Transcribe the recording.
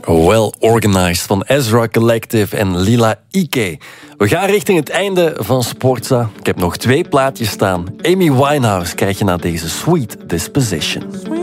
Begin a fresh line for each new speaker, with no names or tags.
Well Organized van Ezra Collective en Lila Ike. We gaan richting het einde van Sportza. Ik heb nog 2 plaatjes staan. Amy Winehouse krijg je na deze Sweet Disposition.